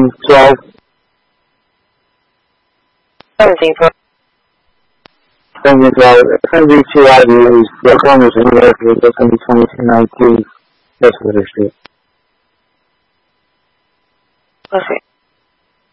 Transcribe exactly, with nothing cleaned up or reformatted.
um, twelve. seventeen, four. seventeen, twelve. It's going to be two I Ds. The Oklahoma is in there, so it's going to be twenty-two ninety-two. That's what it is.